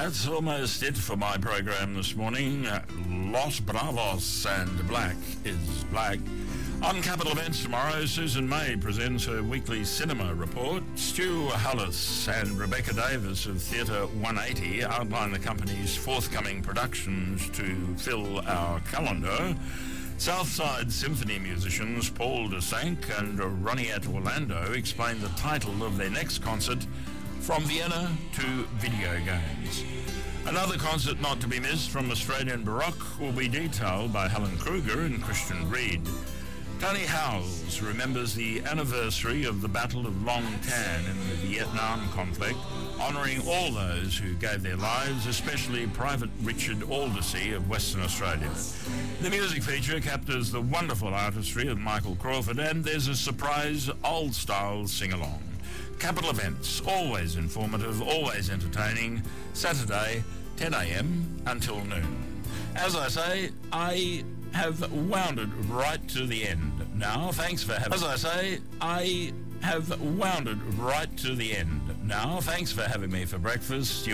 That's almost it for my program this morning. Los Bravos and Black is Black. On Capital Events tomorrow, Susan May presents her weekly cinema report. Stu Hullis and Rebecca Davis of Theatre 180 outline the company's forthcoming productions to fill our calendar. Southside Symphony musicians Paul DeSank and Ronniette Orlando explain the title of their next concert, From Vienna to Video Games. Another concert not to be missed from Australian Baroque will be detailed by Helen Kruger and Christian Reed. Tony Howells remembers the anniversary of the Battle of Long Tan in the Vietnam conflict, honouring all those who gave their lives, especially Private Richard Aldersey of Western Australia. The music feature captures the wonderful artistry of Michael Crawford, and there's a surprise old-style sing-along. Capital Events, always informative, always entertaining. Saturday, 10 a.m. until noon. As I say, I have wound it right to the end now. Thanks for having me for breakfast.